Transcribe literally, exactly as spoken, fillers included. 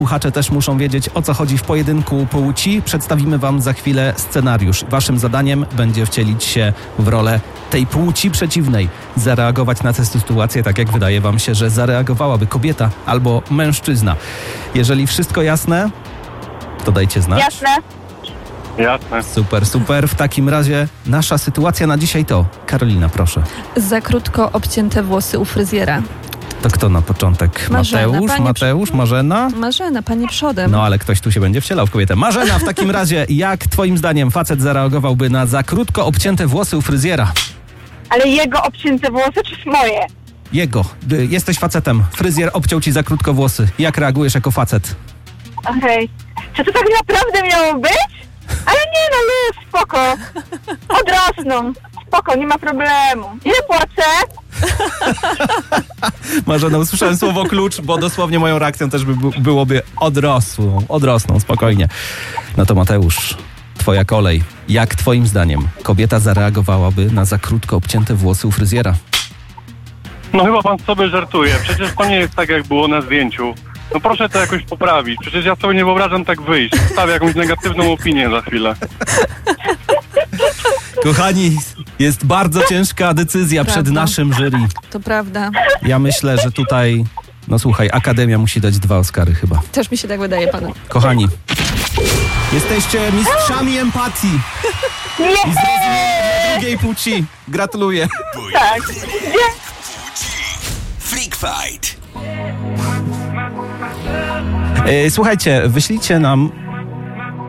Słuchacze też muszą wiedzieć, o co chodzi w pojedynku płci. Przedstawimy wam za chwilę scenariusz. Waszym zadaniem będzie wcielić się w rolę tej płci przeciwnej. Zareagować na tę sytuację tak, jak wydaje wam się, że zareagowałaby kobieta albo mężczyzna. Jeżeli wszystko jasne, to dajcie znać. Jasne. Jasne. Super, super. W takim razie nasza sytuacja na dzisiaj to... Karolina, proszę. Za krótko obcięte włosy u fryzjera. To kto na początek? Marzena, Mateusz? pani Mateusz? przy- Marzena? Marzena, pani przodem. No ale ktoś tu się będzie wcielał w kobietę. Marzena, w takim razie, jak twoim zdaniem facet zareagowałby na za krótko obcięte włosy u fryzjera? Ale jego obcięte włosy czy moje? Jego. Y, Jesteś facetem. Fryzjer obciął ci za krótko włosy. Jak reagujesz jako facet? Okej. Czy to tak naprawdę miało być? Ale nie no, luz, spoko. Odrosną. Spoko, nie ma problemu. Ile płacę? Marzena, usłyszałem słowo klucz, bo dosłownie moją reakcją też by, by- byłoby odrosłą. Odrosną, spokojnie. No to Mateusz, twoja kolej. Jak twoim zdaniem kobieta zareagowałaby na za krótko obcięte włosy u fryzjera? No chyba pan sobie żartuje. Przecież to nie jest tak, jak było na zdjęciu. No proszę to jakoś poprawić. Przecież ja sobie nie wyobrażam tak wyjść. Stawię jakąś negatywną opinię za chwilę. Kochani, jest bardzo ciężka decyzja przed Prawda. naszym jury. To prawda. Ja myślę, że tutaj, no słuchaj, Akademia musi dać dwa Oscary chyba. Też mi się tak wydaje, panu. Kochani, jesteście mistrzami empatii i zrozumienia drugiej płci. Gratuluję. Tak. Freak Fight. E, Słuchajcie, wyślijcie nam